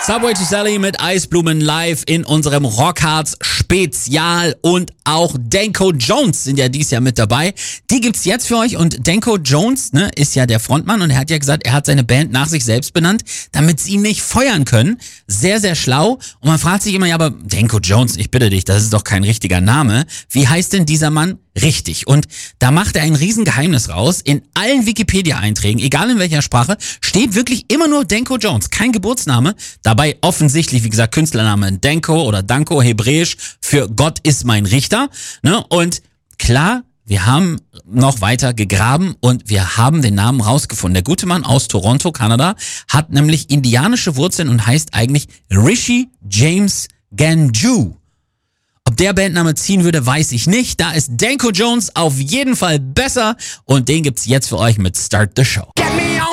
Subway to Sally mit Eisblumen live in unserem Rockharz Spezial und auch Danko Jones sind ja dieses Jahr mit dabei. Die gibt's jetzt für euch und Danko Jones, ist ja der Frontmann und er hat ja gesagt, er hat seine Band nach sich selbst benannt, damit sie ihn nicht feuern können. Sehr, sehr schlau. Und man fragt sich immer, ja, aber Danko Jones, ich bitte dich, das ist doch kein richtiger Name. Wie heißt denn dieser Mann richtig? Und da macht er ein Riesengeheimnis raus. In allen Wikipedia-Einträgen, egal in welcher Sprache, steht wirklich immer nur Danko Jones, kein Geburtsname. Dabei offensichtlich, wie gesagt, Künstlername Danko oder Danko, hebräisch für Gott ist mein Richter. Und klar, wir haben noch weiter gegraben und wir haben den Namen rausgefunden. Der gute Mann aus Toronto, Kanada, hat nämlich indianische Wurzeln und heißt eigentlich Rishi James Ganju. Ob der Bandname ziehen würde, weiß ich nicht. Da ist Danko Jones auf jeden Fall besser und den gibt's jetzt für euch mit Start the Show.